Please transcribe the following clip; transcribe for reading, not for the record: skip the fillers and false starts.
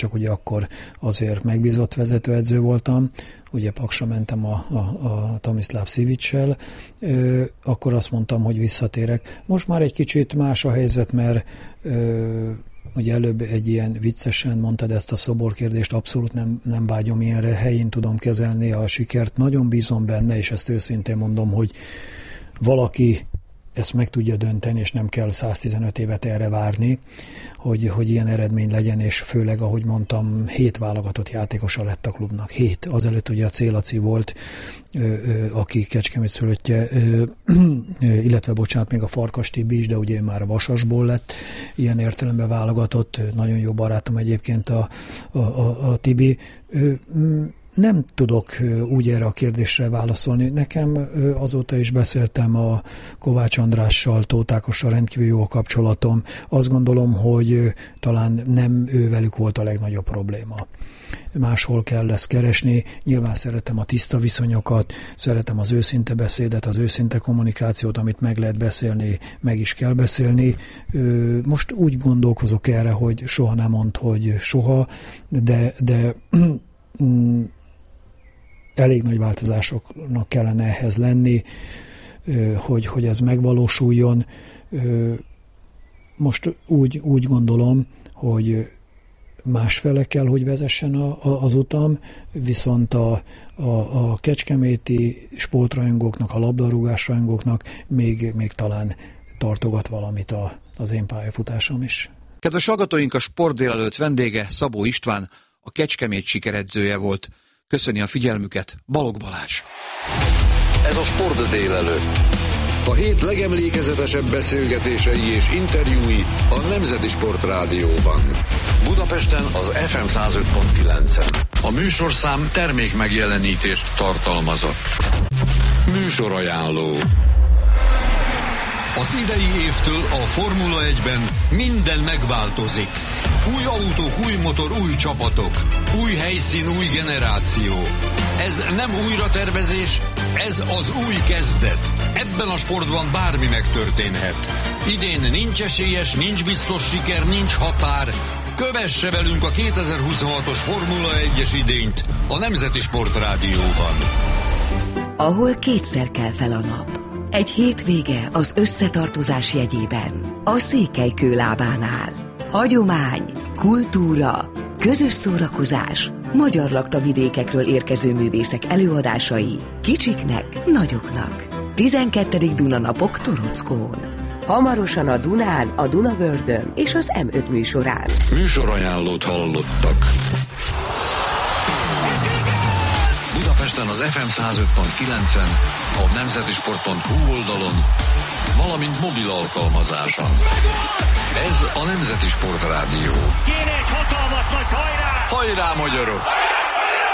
csak ugye akkor azért megbízott vezetőedző voltam, ugye Paksra mentem a Tomislav Sivic-sel, akkor azt mondtam, hogy visszatérek. Most már egy kicsit más a helyzet, mert ugye előbb egy ilyen viccesen mondtad ezt a szoborkérdést, abszolút nem vágyom ilyenre, helyén tudom kezelni a sikert, nagyon bízom benne, és ezt őszintén mondom, hogy valaki ezt meg tudja dönteni, és nem kell 115 évet erre várni, hogy ilyen eredmény legyen, és főleg, ahogy mondtam, 7 válogatott játékosa lett a klubnak. 7. Azelőtt ugye a Célaci volt, aki Kecskemét szülöttje, illetve még a Farkas Tibi is, de ugye már a Vasasból lett ilyen értelemben válogatott. Nagyon jó barátom egyébként a Tibi. Nem tudok úgy erre a kérdésre válaszolni. Nekem azóta is beszéltem a Kovács Andrással, Tóth Ákossal, rendkívül jó a kapcsolatom. Azt gondolom, hogy talán nem ővelük volt a legnagyobb probléma. Máshol kell ezt keresni. Nyilván szeretem a tiszta viszonyokat, szeretem az őszinte beszédet, az őszinte kommunikációt, amit meg lehet beszélni, meg is kell beszélni. Most úgy gondolkozok erre, hogy soha nem mond, hogy soha, de elég nagy változásoknak kellene ehhez lenni, hogy ez megvalósuljon. Most úgy gondolom, hogy másfele kell, hogy vezessen az utam, viszont a kecskeméti sportrajongóknak, a labdarúgásrajongóknak még talán tartogat valamit az én pályafutásom is. Kedves hallgatóink, a Sport délelőtt vendége Szabó István, a Kecskemét sikeredzője volt. Köszöni a figyelmüket Balogh Balázs. Ez a Sport délelőtt. A hét legemlékezetesebb beszélgetései és interjúi a Nemzeti Sport Rádióban. Budapesten az FM 105.9-en. A műsorszám termékmegjelenítést tartalmazott. Műsorajánló. Az idei évtől a Formula 1-ben minden megváltozik. Új autók, új motor, új csapatok. Új helyszín, új generáció. Ez nem újratervezés, ez az új kezdet. Ebben a sportban bármi megtörténhet. Idén nincs esélyes, nincs biztos siker, nincs határ. Kövesse velünk a 2026-os Formula 1-es idényt a Nemzeti Sport Rádióban. Ahol kétszer kell fel a nap. Egy hétvége az összetartozás jegyében. A Székelykő lábánál. Hagyomány, kultúra, közös szórakozás, magyar laktavidékekről érkező művészek előadásai, kicsiknek, nagyoknak. 12. Dunanapok Torockón. Hamarosan a Dunán, a Dunavördön és az M5 műsorán. Műsorajánlót hallottak. Budapesten az FM 105.9-en, a nemzetisport.hu oldalon, valamint mobil alkalmazáson. Ez a Nemzeti Sport Rádió. Kéne egy hatalmas nagy hajrá! Hajrá, magyarok!